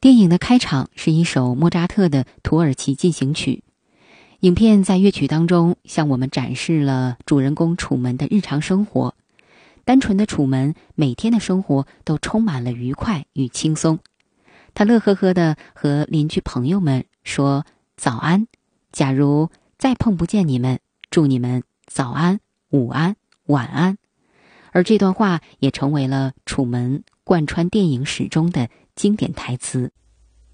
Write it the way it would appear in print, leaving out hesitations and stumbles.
电影的开场是一首莫扎特的土耳其进行曲，影片在乐曲当中向我们展示了主人公楚门的日常生活。单纯的楚门每天的生活都充满了愉快与轻松，他乐呵呵地和邻居朋友们说早安，假如再碰不见你们，祝你们早安、午安、晚安。而这段话也成为了楚门贯穿电影始终的经典台词。